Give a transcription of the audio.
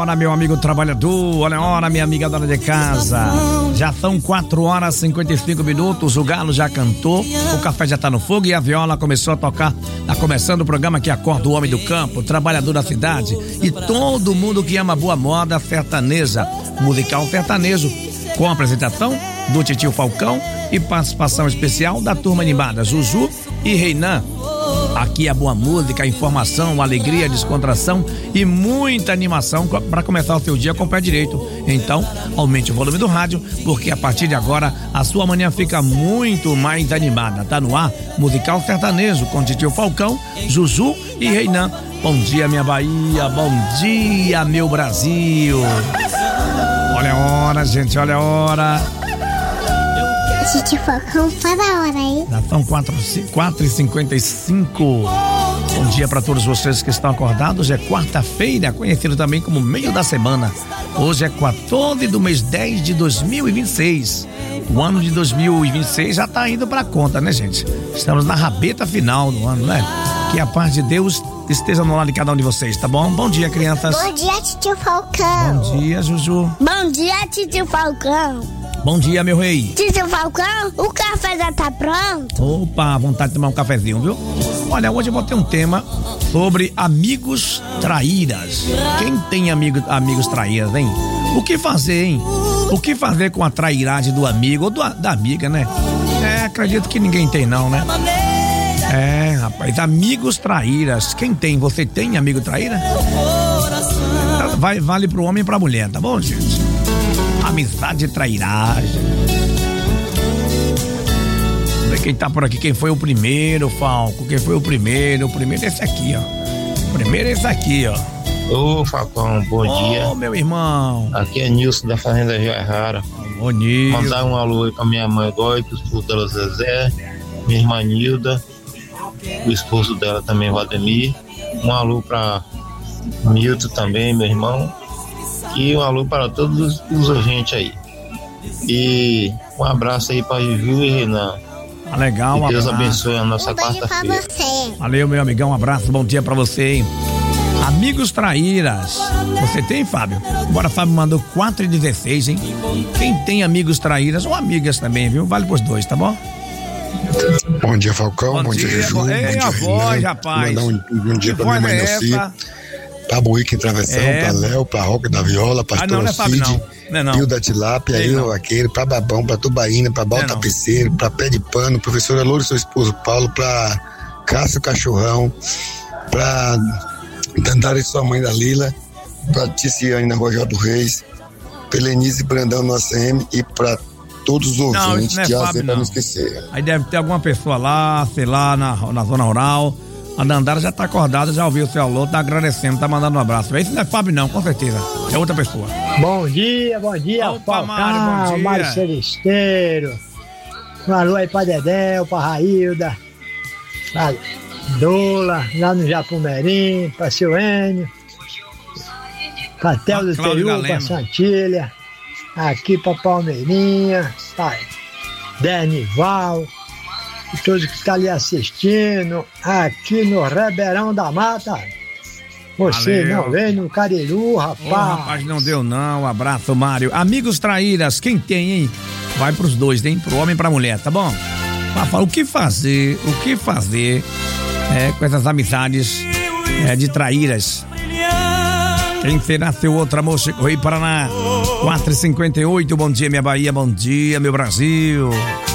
hora, meu amigo trabalhador, olha a hora, minha amiga dona de casa. Já são 4h55, o galo já cantou, o café já tá no fogo e a viola começou a tocar. Tá começando o programa que acorda o homem do campo, o trabalhador da cidade e todo mundo que ama boa moda sertaneja, musical sertanejo, com a apresentação do Titio Falcão e participação especial da turma animada Zuzu e Reinan. Aqui a boa música, informação, alegria, descontração e muita animação para começar o seu dia com o pé direito. Então, aumente o volume do rádio, porque a partir de agora a sua manhã fica muito mais animada. Tá no ar, musical sertanejo com Titio Falcão, Zuzu e Reinan. Bom dia, minha Bahia, bom dia, meu Brasil. Olha a hora, gente, olha a hora. Titio Falcão, faz a hora aí. Já são 4h55. Bom dia para todos vocês que estão acordados. Hoje é quarta-feira, conhecido também como meio da semana. Hoje é 14 do mês 10 de 2026. O ano de 2026 já tá indo pra conta, né, gente? Estamos na rabeta final do ano, né? Que a paz de Deus esteja no lado de cada um de vocês, tá bom? Bom dia, crianças. Bom dia, Titio Falcão. Bom dia, Juju. Bom dia, Titio Falcão. Bom dia, meu rei. Titio Falcão, o café já tá pronto? Opa, vontade de tomar um cafezinho, viu? Olha, hoje eu vou ter um tema sobre amigos traíras. Quem tem amigos traíras, hein? O que fazer, hein? O que fazer com a trairagem do amigo ou da amiga, né? Acredito que ninguém tem não, né? Rapaz, amigos traíras. Quem tem? Você tem amigo traíra? Vale pro homem e pra mulher, tá bom, gente? Amizade e trairagem. Vamos ver quem tá por aqui. Quem foi o primeiro, Falco? Quem foi o primeiro? O primeiro é esse aqui, ó. O primeiro é esse aqui, ó. Ô, Falcão, bom dia. Ô, meu irmão. Aqui é Nilson da Fazenda Joia Rara. Ô, Nilson. Mandar um alô aí pra minha mãe Gói, pro esposo dela Zezé, minha irmã Nilda, o esposo dela também, Valdemir. Um alô pra Milton também, meu irmão. E um alô para todos os ouvintes aí. E um abraço aí para Juju e Renan. Legal, que Deus abençoe a nossa quarta-feira. Valeu, meu amigão, um abraço, bom dia pra você, hein? Amigos traíras. Você tem, Fábio? Agora, Fábio mandou 4h16, hein? Quem tem amigos traíras ou amigas também, viu? Vale pros dois, tá bom? Bom dia, Falcão. Bom dia, Juju. Bom dia, a voz, rapaz. Mandar um dia pra minha mãe Nelci, pra Buíque em Travessão, pra Léo, pra Roca da Viola, pra Torocide, Pio da Tilápia, eu, Vaqueiro, pra Babão, pra Tubaína, pra Balta Tapeceiro, pra Pé de Pano, professora Louro, seu esposo Paulo, pra Cássio Cachorrão, pra Dandara e sua mãe da Lila, pra Ticiane na Rua do Reis, pra Lenise Brandão no ACM e pra todos os ouvintes de Fábio, pra não esquecer. Aí deve ter alguma pessoa lá, sei lá, na zona rural. A Dandara já tá acordada, já ouviu o seu alô, tá agradecendo, tá mandando um abraço. Esse não é Fábio não, com certeza. É outra pessoa. Bom dia, Opa, Mário, bom dia. Mário Celesteiro. Um alô aí pra Dedéu, pra Railda, pra Dola, lá no Japumerim, pra Silênio, pra Tel do Teru, pra Santilha, aqui pra Palmeirinha, pra Dernival. E todos que estão ali assistindo, aqui no Ribeirão da Mata. Você não veio no Cariru, rapaz. Rapaz, não deu não. Um abraço, Mário. Amigos traíras, quem tem, hein? Vai pros dois, hein? Pro homem e pra mulher, tá bom? Fala, o que fazer com essas amizades de traíras? Quem será seu outro amor? Chegou aí, Paraná. 4h58, bom dia, minha Bahia, bom dia, meu Brasil.